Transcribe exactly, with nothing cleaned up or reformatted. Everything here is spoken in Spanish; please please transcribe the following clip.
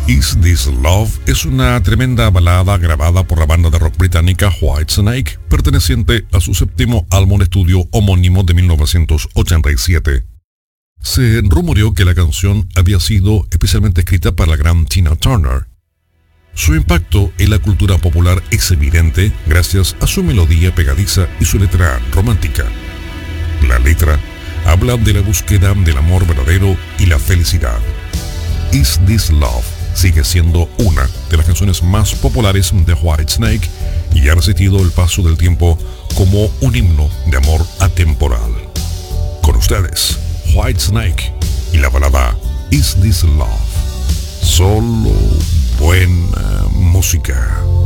Is This Love es una tremenda balada grabada por la banda de rock británica Whitesnake, perteneciente a su séptimo álbum de estudio homónimo de mil novecientos ochenta y siete. Se rumoreó que la canción había sido especialmente escrita para la gran Tina Turner. Su impacto en la cultura popular es evidente gracias a su melodía pegadiza y su letra romántica. La letra habla de la búsqueda del amor verdadero y la felicidad. Is This Love sigue siendo una de las canciones más populares de Whitesnake y ha resistido el paso del tiempo como un himno de amor atemporal. Con ustedes, Whitesnake y la balada Is This Love. Solo buena música.